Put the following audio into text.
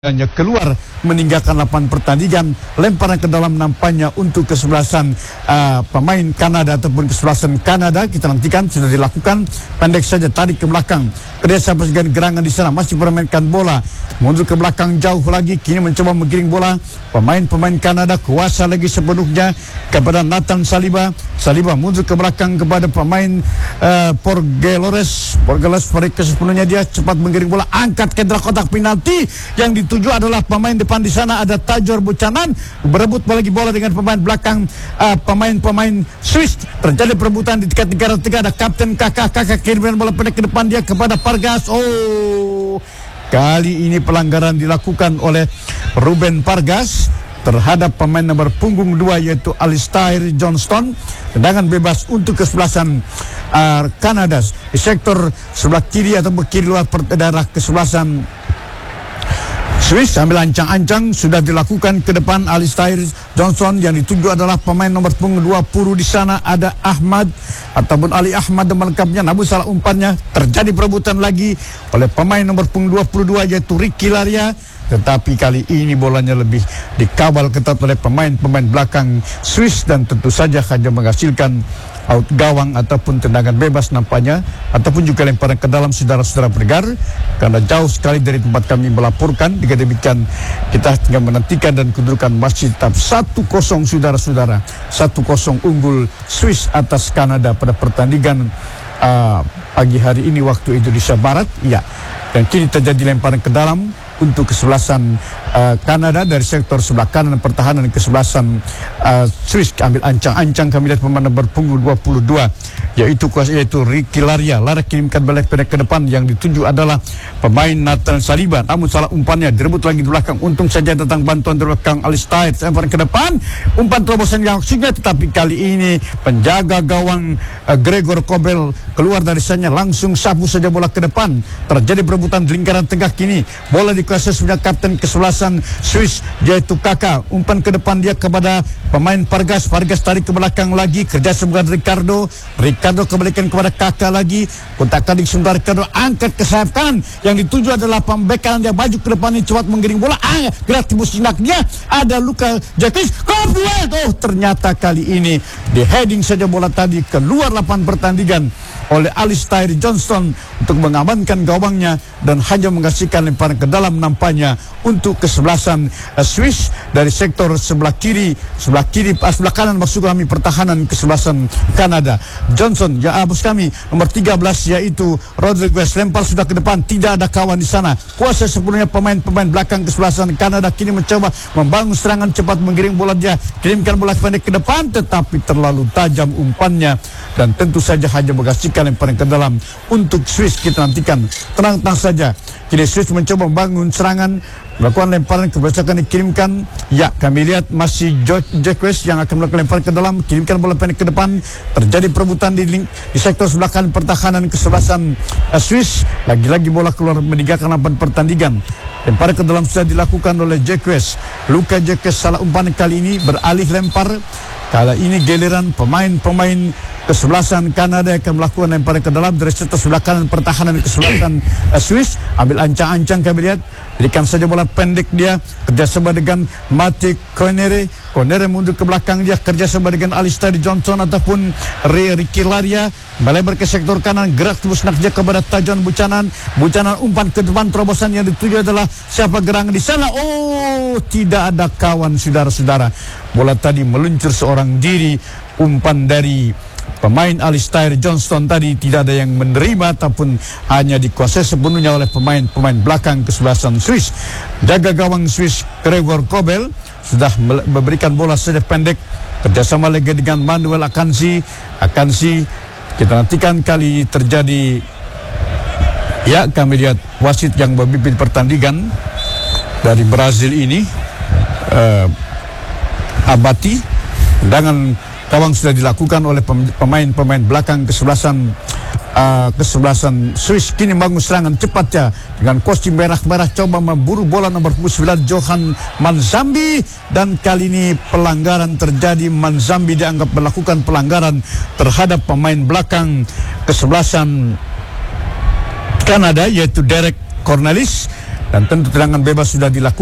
hanya keluar meninggalkan lapangan pertandingan, lemparan ke dalam nampaknya untuk kesebelasan pemain Kanada ataupun kesebelasan Kanada. Kita nantikan, sudah dilakukan, pendek saja tarik ke belakang, kerjasama dengan gerangan di sana, masih memainkan bola mundur ke belakang jauh lagi, kini mencoba menggiring bola. Pemain Kanada kuasa lagi sepenuhnya kepada Nathan Saliba. Saliba mundur ke belakang kepada pemain Porgeles mereka sepenuhnya, dia cepat menggiring bola, angkat ke dalam kotak penalti. Yang dituju adalah pemain depan di sana, ada Tajor Buchanan berebut lagi bola dengan pemain belakang pemain Swiss. Terjadi perebutan di tingkat negara tiga, ada Kapten Kakak kirimkan bola pendek ke depan dia kepada Pargas. Kali ini pelanggaran dilakukan oleh Ruben Pargas terhadap pemain nomor punggung 2 yaitu Alistair Johnston. Tendangan bebas untuk kesebelasan Kanada di sektor sebelah kiri atau kiri luar daerah kesebelasan Swiss. Sambil ancang-ancang sudah dilakukan ke depan Alistair Johnson. Yang dituju adalah pemain nomor punggung 20 di sana, ada Ahmad ataupun Ali Ahmad lengkapnya, namun salah umpannya. Terjadi perebutan lagi oleh pemain nomor punggung 22 yaitu Ricky Laria. Tetapi kali ini bolanya lebih dikawal ketat oleh pemain-pemain belakang Swiss dan tentu saja hanya menghasilkan out gawang ataupun tendangan bebas nampaknya, ataupun juga lemparan ke dalam, saudara-saudara pendengar, karena jauh sekali dari tempat kami melaporkan. Dengan demikian kita tinggal menantikan dan kedudukan masih tetap 1-0 saudara-saudara, 1-0 unggul Swiss atas Kanada pada pertandingan pagi hari ini waktu Indonesia Barat. Ya, dan kini terjadi lemparan ke dalam untuk kesebelasan Kanada dari sektor sebelah kanan pertahanan kesebelasan Swiss. Ambil ancang-ancang kami lihat pemain nomor punggung 22 yaitu Ricky Laria. Lara kirimkan balik pendek ke depan, yang dituju adalah pemain Nathan Saliba, namun salah umpannya, direbut lagi di belakang. Untung saja datang bantuan dari belakang Alistair, lemparan ke depan, umpan terobosan yang maksudnya, tetapi kali ini penjaga gawang Gregor Kobel keluar dari sana, langsung sapu saja bola ke depan. Terjadi perebutan di lingkaran tengah, kini bola dikuasai sebenarnya kapten kesebelasan Swiss yaitu Kakak. Umpan ke depan dia kepada pemain Pargas tarik ke belakang lagi, kerja dengan Ricardo kembalikan kepada Kakak lagi, kontak kali sebentar, Ricardo angkat ke sayap kanan. Yang dituju adalah pembek kanan, dia maju ke depan ini, cepat menggiring bola, gerak tembus jinaknya, ada Luka Jakis, ternyata kali ini di heading saja bola tadi keluar lapangan pertandingan oleh Alistair Johnston untuk mengamankan gawangnya dan hanya menghasilkan lemparan ke dalam nampaknya untuk kesebelasan Swiss dari sektor sebelah kanan maksud kami pertahanan kesebelasan Kanada. Johnson, ya bos kami nomor 13 yaitu Rodriguez, lempar sudah ke depan, tidak ada kawan di sana. Kuasa sepenuhnya pemain belakang kesebelasan Kanada kini mencoba membangun serangan, cepat menggiring bola, dia kirimkan bola pendek ke depan, tetapi terlalu tajam umpannya dan tentu saja hanya menghasilkan lemparan ke dalam untuk Swiss. Kita nantikan, tenang-tenang saja. Kini Swiss mencoba membangun serangan, melakukan lemparan kebiasaan dikirimkan. Ya, kami lihat masih Jacques yang akan melakukan lemparan ke dalam, kirimkan bola pendek ke depan. Terjadi perebutan di sektor sebelah kanan pertahanan kesebelasan Swiss. Lagi-lagi bola keluar meninggalkan lapangan pertandingan. Lemparan ke dalam sudah dilakukan oleh Jacques. Luka Jacques salah umpan kali ini, beralih lempar. Kali ini giliran pemain kesebelasan Kanada akan melakukan lemparan ke dalam dari sektor sebelah kanan pertahanan kesebelasan Swiss. Ambil ancang-ancang kami lihat, berikan saja bola pendek dia, kerjasama dengan Mate Konere mundur ke belakang, dia kerjasama dengan Alistair Johnson ataupun Ricky Laria, melebar ke sektor kanan, gerak terus naknya kepada Tajon Buchanan umpan ke depan, terobosan yang dituju adalah siapa gerangan di sana. Tidak ada kawan saudara-saudara, bola tadi meluncur seorang diri. Umpan dari pemain Alistair Johnston tadi tidak ada yang menerima ataupun hanya dikuasai sepenuhnya oleh pemain belakang kesebelasan Swiss. Jaga gawang Swiss Gregor Kobel sudah memberikan bola saja pendek, kerjasama lagi dengan Manuel Akansi. Kita nantikan kali terjadi. Ya, kami lihat wasit yang memimpin pertandingan dari Brazil ini, Abati. Tendangan gawang sudah dilakukan oleh pemain belakang kesebelasan Swiss. Kini bangun serangan cepatnya dengan kostum merah-merah, coba memburu bola nomor 9 Johan Manzambi, dan kali ini pelanggaran terjadi. Manzambi dianggap melakukan pelanggaran terhadap pemain belakang kesebelasan Kanada yaitu Derek Cornelis. Dan tentu tendangan bebas sudah dilakukan